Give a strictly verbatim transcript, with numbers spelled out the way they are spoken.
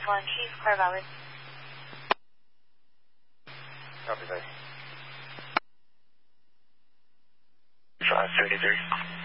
one, Chief, Car Valley. Copy that. five thirty-three.